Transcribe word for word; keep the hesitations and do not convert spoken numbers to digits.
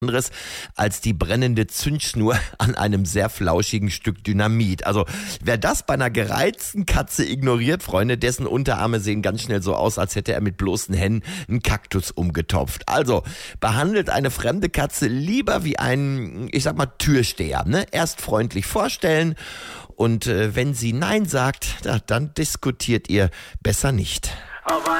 anderes als die brennende Zündschnur an einem sehr flauschigen Stück Dynamit. Also wer das bei einer gereizten Katze ignoriert, Freunde, dessen Unterarme sehen ganz schnell so aus, als hätte er mit bloßen Händen einen Kaktus umgetopft. Also behandelt eine fremde Katze lieber wie einen, ich sag mal, Türsteher. Ne? Erst freundlich vorstellen und äh, wenn sie Nein sagt, ja, dann diskutiert ihr besser nicht.